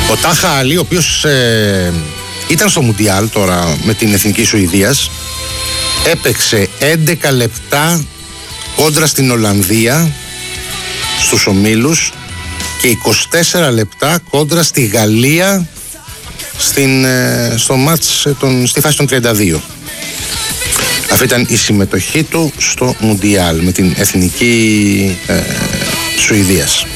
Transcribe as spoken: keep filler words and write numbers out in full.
Ο Τάχα Αλή, ο οποίος ε, ήταν στο Μουντιάλ τώρα με την Εθνική Σουηδίας, έπαιξε έντεκα λεπτά κόντρα στην Ολλανδία στους ομίλους και είκοσι τέσσερα λεπτά κόντρα στη Γαλλία στην, ε, στο μάτς, τον, στη φάση των τριάντα δύο. Αυτή ήταν η συμμετοχή του στο Μουντιάλ με την Εθνική ε, Σουηδίας.